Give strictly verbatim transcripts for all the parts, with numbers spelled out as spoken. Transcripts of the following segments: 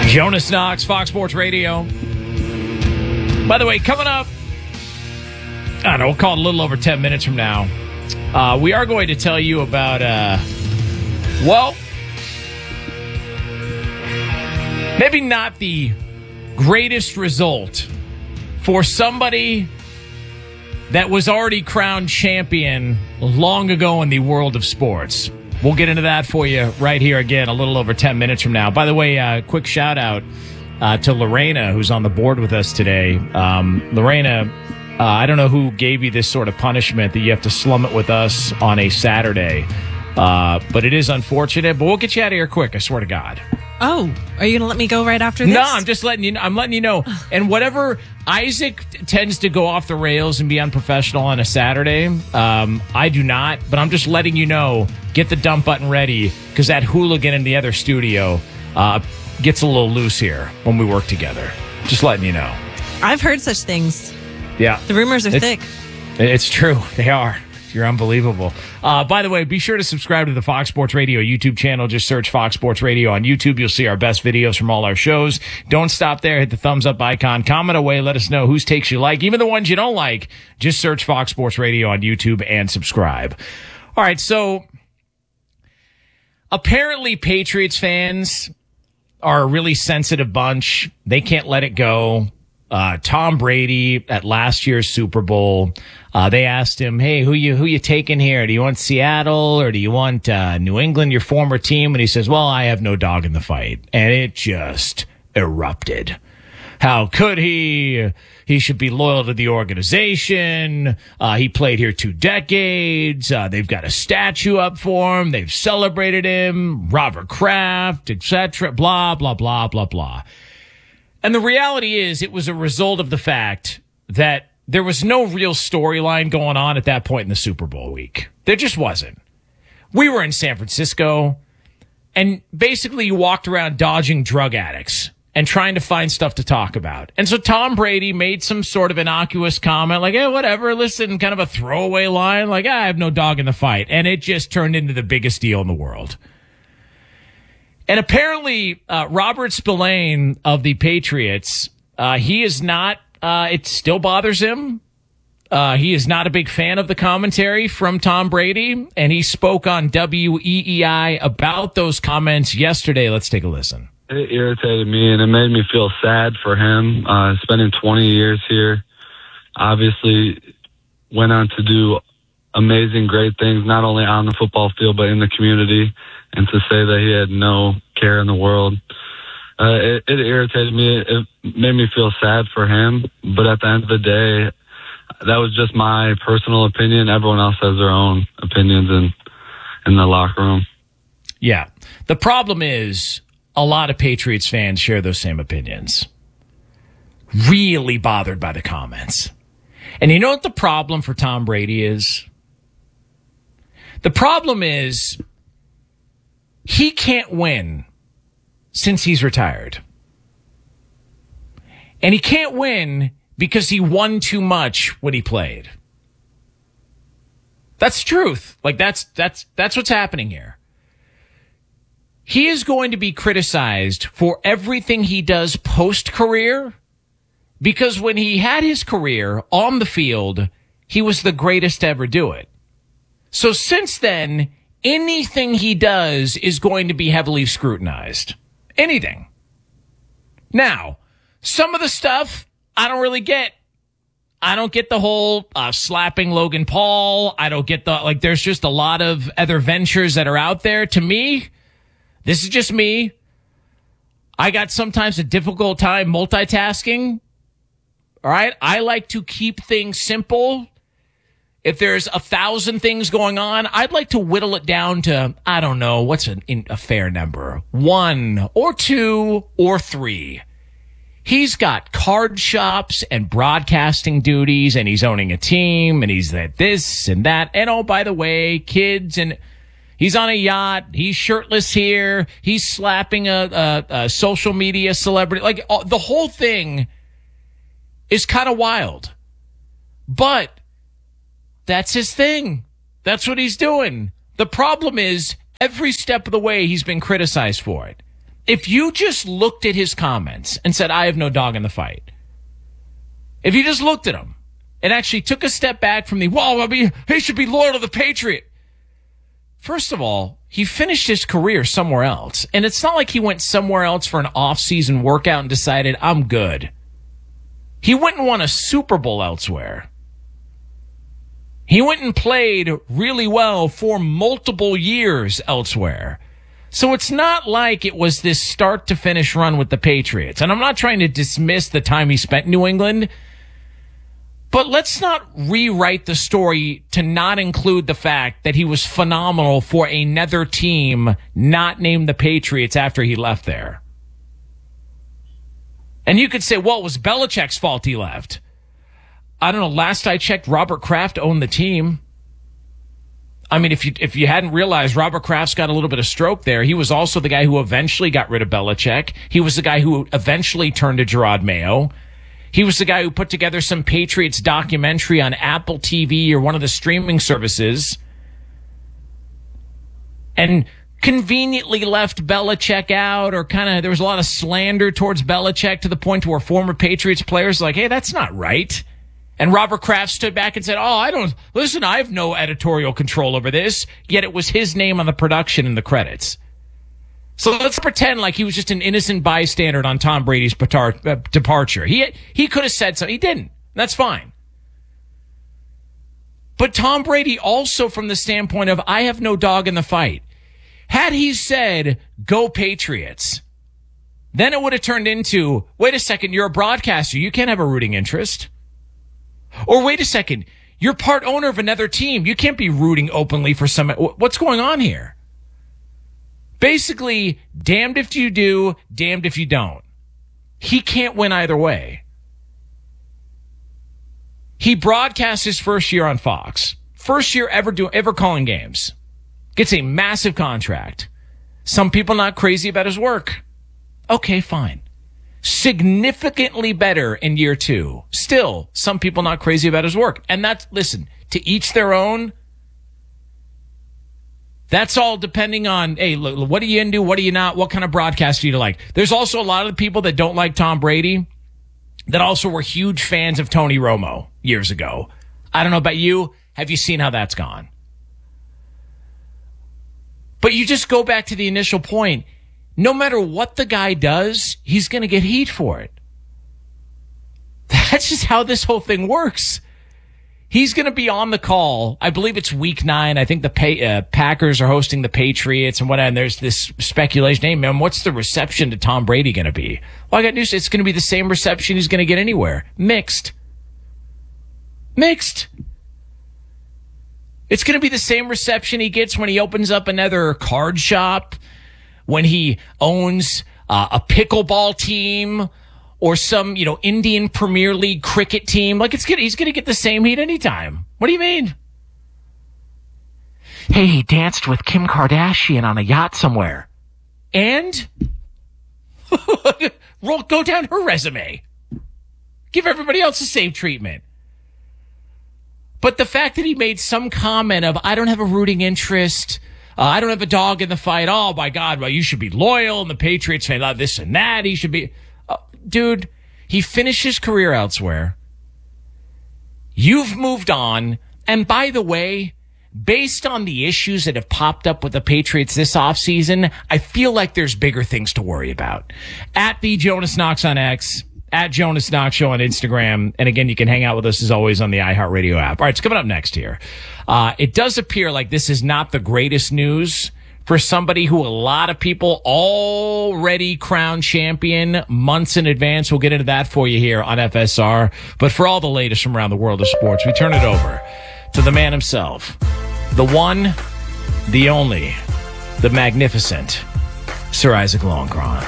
Jonas Knox, Fox Sports Radio. By the way, coming up, I don't know, we'll call it a little over ten minutes from now. Uh, we are going to tell you about, uh, well, maybe not the greatest result for somebody that was already crowned champion long ago in the world of sports. We'll get into that for you right here again a little over ten minutes from now. By the way, uh, quick shout out uh, to Lorena, who's on the board with us today. Um, Lorena, uh, I don't know who gave you this sort of punishment that you have to slum it with us on a Saturday, uh, but it is unfortunate. But we'll get you out of here quick, I swear to God. Oh, are you going to let me go right after this? No, I'm just letting you know. I'm letting you know. And whatever, Isaac tends to go off the rails and be unprofessional on a Saturday. Um, I do not, but I'm just letting you know, get the dump button ready, because that hooligan in the other studio uh, gets a little loose here when we work together. Just letting you know. I've heard such things. Yeah. The rumors are it's, thick. It's true. They are. You're unbelievable. Uh, by the way, be sure to subscribe to the Fox Sports Radio YouTube channel. Just search Fox Sports Radio on YouTube. You'll see our best videos from all our shows. Don't stop there. Hit the thumbs up icon. Comment away. Let us know whose takes you like. Even the ones you don't like, just search Fox Sports Radio on YouTube and subscribe. All right, so apparently Patriots fans are a really sensitive bunch. They can't let it go. Uh, Tom Brady at last year's Super Bowl, uh, they asked him, hey, who you, who you taking here? Do you want Seattle or do you want, uh, New England, your former team? And he says, well, I have no dog in the fight. And it just erupted. How could he? He should be loyal to the organization. Uh, he played here two decades. Uh, they've got a statue up for him. They've celebrated him. Robert Kraft, et cetera. Blah, blah, blah, blah, blah. And the reality is it was a result of the fact that there was no real storyline going on at that point in the Super Bowl week. There just wasn't. We were in San Francisco, and basically you walked around dodging drug addicts and trying to find stuff to talk about. And so Tom Brady made some sort of innocuous comment like, hey, whatever, listen, kind of a throwaway line like, I have no dog in the fight. And it just turned into the biggest deal in the world. And apparently, uh, Robert Spillane of the Patriots, uh, he is not, uh, it still bothers him. Uh, he is not a big fan of the commentary from Tom Brady, and he spoke on W E E I about those comments yesterday. Let's take a listen. It irritated me, and it made me feel sad for him, uh, spending twenty years here. Obviously, went on to do amazing, great things, not only on the football field, but in the community. And to say that he had no care in the world, uh, it, it irritated me. It made me feel sad for him. But at the end of the day, that was just my personal opinion. Everyone else has their own opinions in, in the locker room. Yeah. The problem is a lot of Patriots fans share those same opinions. Really bothered by the comments. And you know what the problem for Tom Brady is? The problem is he can't win since he's retired. And he can't win because he won too much when he played. That's the truth. Like, that's, that's, that's what's happening here. He is going to be criticized for everything he does post-career because when he had his career on the field, he was the greatest to ever do it. So since then, anything he does is going to be heavily scrutinized. Anything. Now, some of the stuff I don't really get. I don't get the whole uh, slapping Logan Paul. I don't get the, like, there's just a lot of other ventures that are out there. To me, this is just me. I got sometimes a difficult time multitasking. All right. I like to keep things simple. If there's a thousand things going on, I'd like to whittle it down to, I don't know, what's an, a fair number? One or two or three. He's got card shops and broadcasting duties, and he's owning a team, and he's at this and that. And oh, by the way, kids, and he's on a yacht. He's shirtless here. He's slapping a, a, a social media celebrity. Like, uh, the whole thing is kind of wild. But that's his thing. That's what he's doing. The problem is, every step of the way, he's been criticized for it. If you just looked at his comments and said, I have no dog in the fight, if you just looked at him and actually took a step back from the, well, I mean, he should be loyal to the Patriot. First of all, he finished his career somewhere else. And it's not like he went somewhere else for an off-season workout and decided, I'm good. He went and won a Super Bowl elsewhere. He went and played really well for multiple years elsewhere. So it's not like it was this start-to-finish run with the Patriots. And I'm not trying to dismiss the time he spent in New England, but let's not rewrite the story to not include the fact that he was phenomenal for another team not named the Patriots after he left there. And you could say, well, it was Belichick's fault he left. I don't know. Last I checked, Robert Kraft owned the team. I mean, if you if you hadn't realized, Robert Kraft's got a little bit of stroke there. He was also the guy who eventually got rid of Belichick. He was the guy who eventually turned to Gerard Mayo. He was the guy who put together some Patriots documentary on Apple T V or one of the streaming services and conveniently left Belichick out, or kind of there was a lot of slander towards Belichick to the point where former Patriots players were like, hey, that's not right. And Robert Kraft stood back and said, oh, I don't, listen, I have no editorial control over this. Yet it was his name on the production and the credits. So let's pretend like he was just an innocent bystander on Tom Brady's petar- uh, departure. He he could have said something. He didn't. That's fine. But Tom Brady also, from the standpoint of, I have no dog in the fight. Had he said, go Patriots, then it would have turned into, wait a second, you're a broadcaster. You can't have a rooting interest. Or wait a second, you're part owner of another team. You can't be rooting openly for some. What's going on here? Basically, damned if you do, damned if you don't. He can't win either way. He broadcasts his first year on Fox. First year ever do, ever calling games. Gets a massive contract. Some people not crazy about his work. Okay, fine. Significantly better in year two. Still, some people not crazy about his work. And that's, listen, to each their own. That's all depending on, hey, look, what are you into? What are you not? What kind of broadcast do you like? There's also a lot of people that don't like Tom Brady that also were huge fans of Tony Romo years ago. I don't know about you. Have you seen how that's gone? But you just go back to the initial point. No matter what the guy does, he's going to get heat for it. That's just how this whole thing works. He's going to be on the call. I believe it's week nine. I think the pay, uh, Packers are hosting the Patriots and whatnot. And there's this speculation. Hey, man, what's the reception to Tom Brady going to be? Well, I got news. It's going to be the same reception he's going to get anywhere. Mixed. Mixed. It's going to be the same reception he gets when he opens up another card shop, when he owns uh, a pickleball team, or some, you know, Indian Premier League cricket team. Like, it's good. He's going to get the same heat anytime. What do you mean? Hey, he danced with Kim Kardashian on a yacht somewhere. And? Roll, go down her resume. Give everybody else the same treatment. But the fact that he made some comment of, I don't have a rooting interest, uh, I don't have a dog in the fight, oh, my God, well, you should be loyal, and the Patriots fan, oh, this and that, he should be... Dude, he finished his career elsewhere. You've moved on. And by the way, based on the issues that have popped up with the Patriots this offseason, I feel like there's bigger things to worry about. At the Jonas Knox on X, at Jonas Knox Show on Instagram. And again, you can hang out with us as always on the iHeartRadio app. All right, it's coming up next here. Uh, it does appear like this is not the greatest news for somebody who a lot of people already crowned champion months in advance. We'll get into that for you here on F S R. But for all the latest from around the world of sports, we turn it over to the man himself, the one, the only, the magnificent Sir Isaac Lowenkron.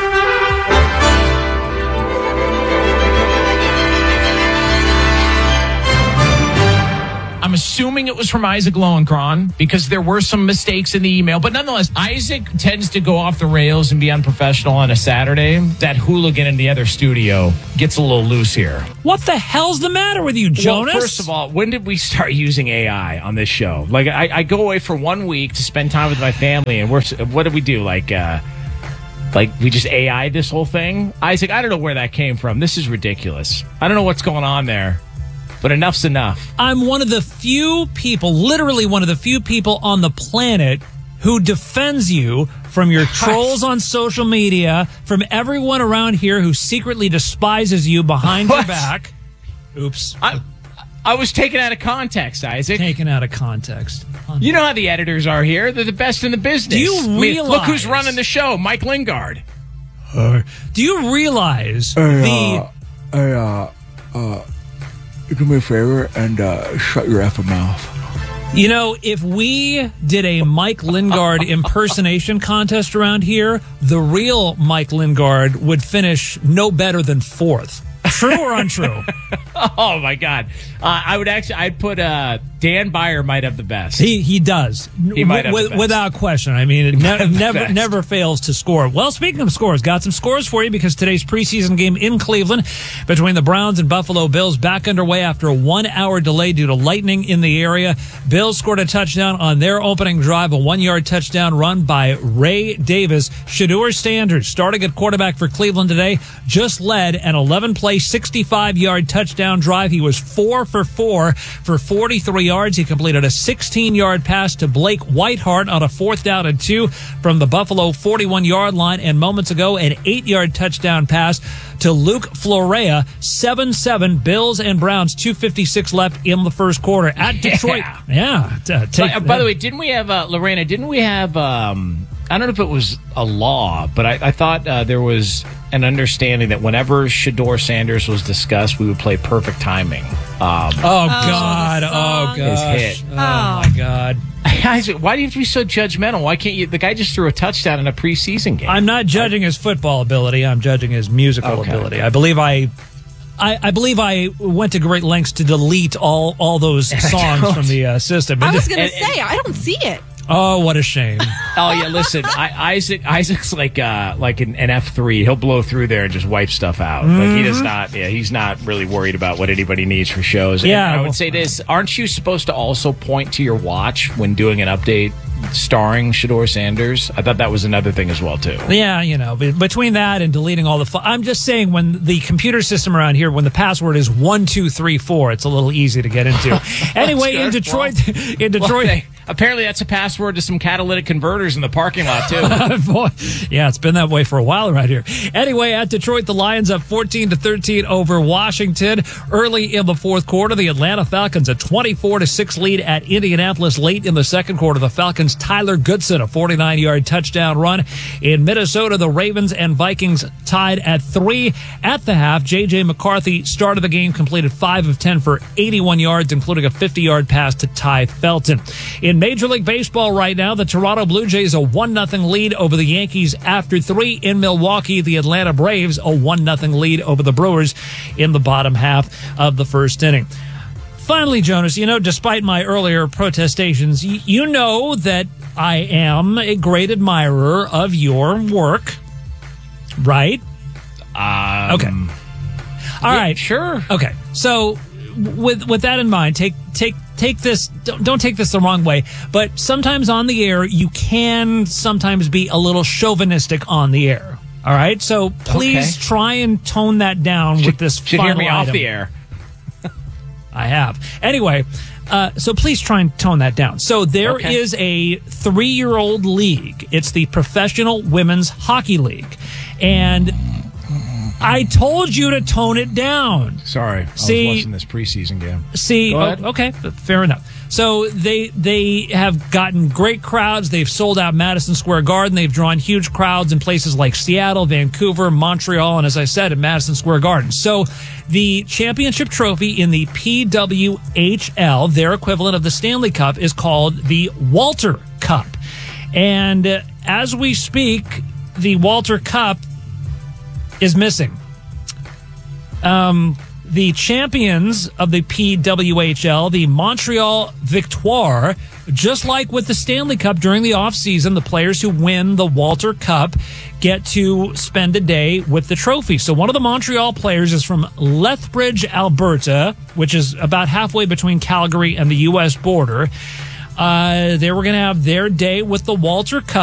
I'm assuming it was from Isaac Lowenkron because there were some mistakes in the email. But nonetheless, Isaac tends to go off the rails and be unprofessional on a Saturday. That hooligan in the other studio gets a little loose here. What the hell's the matter with you, Jonas? Well, first of all, when did we start using A I on this show? Like, I, I go away for one week to spend time with my family, and we're what do we do? Like, uh, Like, we just A I'd this whole thing? Isaac, I don't know where that came from. This is ridiculous. I don't know what's going on there, but enough's enough. I'm one of the few people, literally one of the few people on the planet who defends you from your trolls on social media, from everyone around here who secretly despises you behind your What? back. Oops. I, I was taken out of context, Isaac. Taken out of context. You know how the editors are here. They're the best in the business. Do you I mean, realize- look who's running the show, Mike Lingard. Uh, do you realize Hey, the... uh, hey, uh, uh, do me a favor and uh, shut your effing mouth. You know, if we did a Mike Lingard impersonation contest around here, the real Mike Lingard would finish no better than fourth. True or untrue? Oh, my God. Uh, I would actually, I'd put uh, Dan Byer might have the best. He he does. He might have With- the best. Without question. I mean, it ne- have the never best. never fails to score. Well, speaking of scores, got some scores for you because today's preseason game in Cleveland between the Browns and Buffalo Bills back underway after a one-hour delay due to lightning in the area. Bills scored a touchdown on their opening drive, a one-yard touchdown run by Ray Davis. Shedeur Sanders, starting at quarterback for Cleveland today, just led an eleven-play, sixty-five-yard touchdown drive. He was four for four for forty-three yards. He completed a sixteen-yard pass to Blake Whiteheart on a fourth down and two from the Buffalo forty-one-yard line, and moments ago, an eight-yard touchdown pass to Luke Florea. seven seven, Bills and Browns, two fifty-six left in the first quarter at Detroit. Yeah. Yeah. t- uh, take, By, by the way, didn't we have, uh, Lorena, didn't we have, um, I don't know if it was a law, but I, I thought uh, there was an understanding that whenever Shedeur Sanders was discussed, we would play Perfect Timing. Um, Oh, God. the Oh, song. His gosh. hit. Oh, my God. Isaac, why do you have to be so judgmental? Why can't you? The guy just threw a touchdown in a preseason game. I'm not judging his football ability. I'm judging his musical Okay. ability. I believe I, I, I believe I went to great lengths to delete all, all those songs from the uh, system. I was going And- to say, I don't see it. Oh, what a shame. Oh yeah, listen, I, Isaac Isaac's like uh, like an, an F three. He'll blow through there and just wipe stuff out. Like he does not. Yeah, he's not really worried about what anybody needs for shows. And Yeah, I would well- say this: aren't you supposed to also point to your watch when doing an update starring Shedeur Sanders? I thought that was another thing as well too. Yeah, you know, be- between that and deleting all the, fu- I'm just saying when the computer system around here, when the password is one two three four, it's a little easy to get into. Anyway, in good. Detroit, in Well, Detroit. they- apparently, that's a password to some catalytic converters in the parking lot too. Boy, yeah, it's been that way for a while around here. Anyway, at Detroit, the Lions up fourteen to thirteen over Washington. Early in the fourth quarter, the Atlanta Falcons a twenty-four to six lead at Indianapolis. Late in the second quarter, the Falcons' Tyler Goodson, a forty-nine-yard touchdown run. In Minnesota, the Ravens and Vikings tied at three at the half. J J. McCarthy started the game, completed five of ten for eighty-one yards, including a fifty-yard pass to Ty Felton. In Major League Baseball right now, the Toronto Blue Jays a one nothing lead over the Yankees after three. In Milwaukee, the Atlanta Braves a one nothing lead over the Brewers in the bottom half of the first inning. Finally, Jonas, you know, despite my earlier protestations, y- you know that I am a great admirer of your work, right? Um, Okay. All yeah, right. sure. Okay. So with with that in mind, take take take this don't, don't take this the wrong way, but sometimes on the air you can sometimes be a little chauvinistic on the air. All right? So please Okay. try and tone that down with this Should hear final me off item. the air. I have. Anyway, uh, so please try and tone that down. So there Okay. is a three-year-old league. It's the Professional Women's Hockey League. And I told you to tone it down. Sorry, See- I was watching this preseason game. See, Go oh, ahead. okay, fair enough. So they they have gotten great crowds. They've sold out Madison Square Garden. They've drawn huge crowds in places like Seattle, Vancouver, Montreal, and as I said, at Madison Square Garden. So the championship trophy in the P W H L, their equivalent of the Stanley Cup, is called the Walter Cup. And uh, as we speak, the Walter Cup is missing. Um, the champions of the P W H L, the Montreal Victoire, just like with the Stanley Cup during the offseason, the players who win the Walter Cup get to spend a day with the trophy. So one of the Montreal players is from Lethbridge, Alberta, which is about halfway between Calgary and the U S border. Uh, they were going to have their day with the Walter Cup.